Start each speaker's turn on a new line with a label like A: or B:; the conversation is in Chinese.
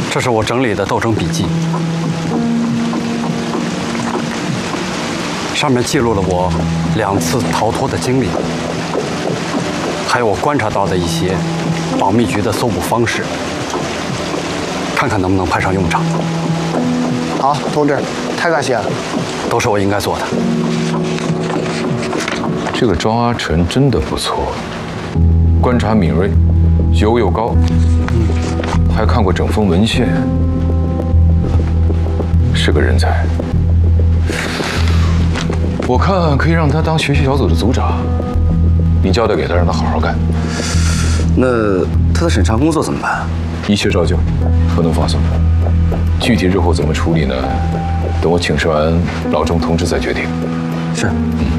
A: 这是我整理的斗争笔记，上面记录了我2次逃脱的经历，还有我观察到的一些保密局的搜捕方式，看看能不能派上用场。
B: 好，同志，太感谢了，
A: 都是我应该做的。
C: 这个庄阿成真的不错，观察敏锐，学问又高，还看过整封文献，是个人才。我看可以让他当学习小组的组长，你交代给他，让他好好干。
D: 那他的审查工作怎么办？
C: 一切照旧，不能放松。具体日后怎么处理呢？等我请示完老钟同志再决定。
D: 是。